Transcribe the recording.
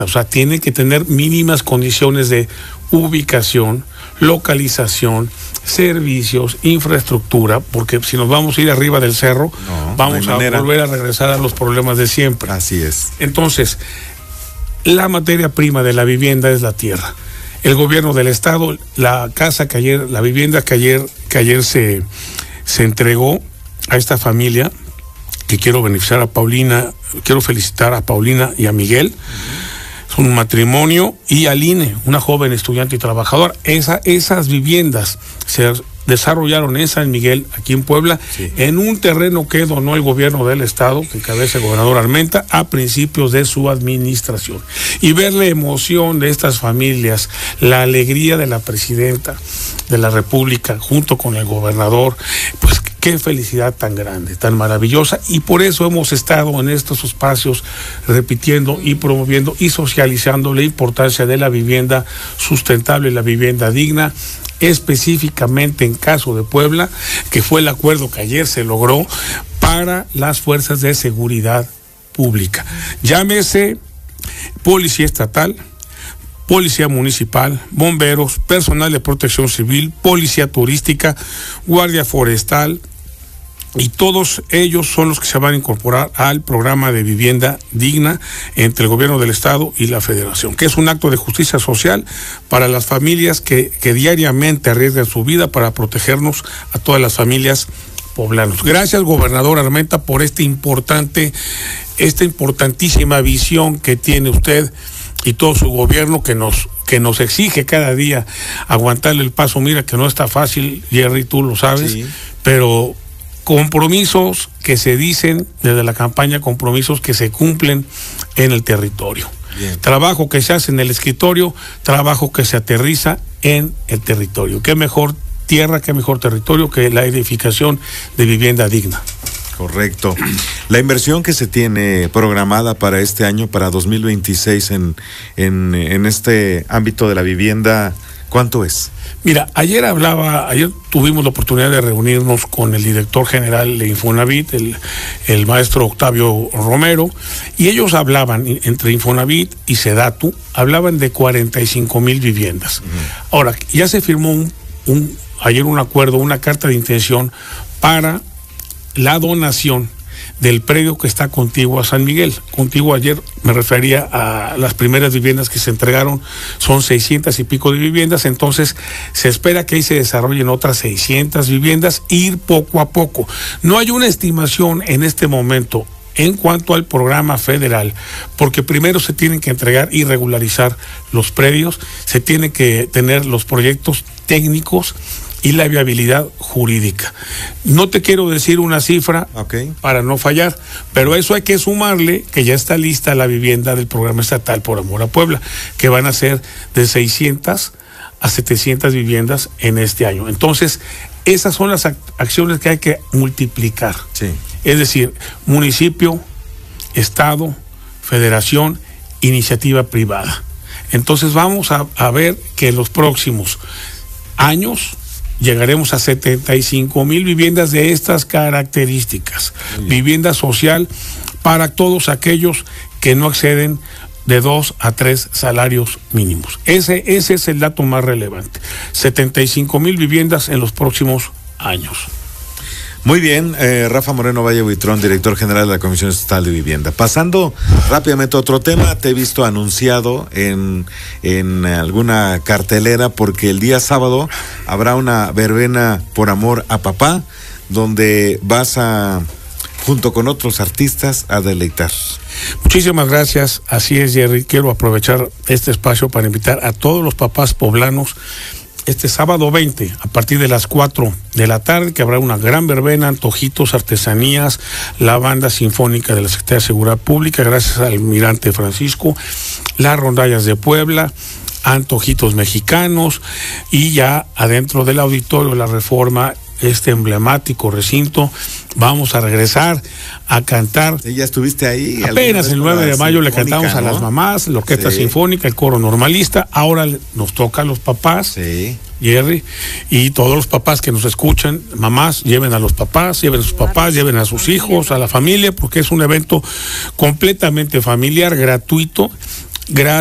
O sea, tiene que tener mínimas condiciones de ubicación, localización, servicios, infraestructura, porque si nos vamos a ir arriba del cerro, vamos a volver a regresar a los problemas de siempre. Así es. Entonces, la materia prima de la vivienda es la tierra. El gobierno del estado, la vivienda que ayer se entregó a esta familia, que quiero felicitar a Paulina y a Miguel. Es un matrimonio, y Aline, una joven estudiante y trabajadora. Esas viviendas se desarrollaron en San Miguel, aquí en Puebla, en un terreno que donó el gobierno del estado, que encabeza el gobernador Armenta, a principios de su administración. Y ver la emoción de estas familias, la alegría de la presidenta de la República, junto con el gobernador, pues qué felicidad tan grande, tan maravillosa, y por eso hemos estado en estos espacios repitiendo y promoviendo y socializando la importancia de la vivienda sustentable, la vivienda digna, específicamente en caso de Puebla, que fue el acuerdo que ayer se logró para las fuerzas de seguridad pública. Llámese Policía Estatal, Policía Municipal, Bomberos, Personal de Protección Civil, Policía Turística, Guardia Forestal, y todos ellos son los que se van a incorporar al programa de vivienda digna entre el gobierno del estado y la federación, que es un acto de justicia social para las familias que diariamente arriesgan su vida para protegernos a todas las familias poblanos. Gracias, gobernador Armenta, por esta importantísima visión que tiene usted y todo su gobierno, que nos exige cada día aguantarle el paso. Mira que no está fácil, Jerry, tú lo sabes, pero compromisos que se dicen desde la campaña, compromisos que se cumplen en el territorio. Bien. Trabajo que se hace en el escritorio, trabajo que se aterriza en el territorio. Qué mejor tierra, qué mejor territorio que la edificación de vivienda digna. Correcto. La inversión que se tiene programada para este año, para 2026, en este ámbito de la vivienda, ¿cuánto es? Mira, ayer tuvimos la oportunidad de reunirnos con el director general de Infonavit, el maestro Octavio Romero, y ellos hablaban, entre Infonavit y Sedatu, hablaban de 45,000 viviendas. Ahora, ya se firmó ayer un acuerdo, una carta de intención para la donación del predio que está contiguo a San Miguel. Contigo ayer me refería a las primeras viviendas que se entregaron, son 600 y pico de viviendas, entonces se espera que ahí se desarrollen otras 600 viviendas, ir poco a poco. No hay una estimación en este momento en cuanto al programa federal, porque primero se tienen que entregar y regularizar los predios, se tienen que tener los proyectos técnicos y la viabilidad jurídica. No te quiero decir una cifra para no fallar, pero a eso hay que sumarle que ya está lista la vivienda del programa estatal Por Amor a Puebla, que van a ser de 600 a 700 viviendas en este año. Entonces, esas son las acciones que hay que multiplicar. Sí. Es decir, municipio, estado, federación, iniciativa privada. Entonces vamos a ver que en los próximos años llegaremos a 75,000 viviendas de estas características. Vivienda social para todos aquellos que no exceden de 2 a 3 salarios mínimos. Ese es el dato más relevante. 75,000 viviendas en los próximos años. Muy bien, Rafa Moreno Valle Buitrón, director general de la Comisión Estatal de Vivienda. Pasando rápidamente a otro tema, te he visto anunciado en alguna cartelera, porque el día sábado habrá una verbena por amor a papá, donde vas junto con otros artistas, a deleitar. Muchísimas gracias, así es, Jerry. Quiero aprovechar este espacio para invitar a todos los papás poblanos este sábado 20, a partir de las 4 de la tarde, que habrá una gran verbena, antojitos, artesanías, la banda sinfónica de la Secretaría de Seguridad Pública, gracias al almirante Francisco, las rondallas de Puebla, antojitos mexicanos, y ya adentro del auditorio La Reforma, este emblemático recinto, vamos a regresar a cantar. ¿Ya estuviste ahí? Apenas el 9 de mayo le cantamos, ¿no?, a las mamás, la orquesta sinfónica, el coro normalista. Ahora nos toca a los papás, Jerry, y todos los papás que nos escuchan, mamás, lleven a los papás, lleven a sus papás, lleven a sus hijos, a la familia, porque es un evento completamente familiar, gratuito, Gracias.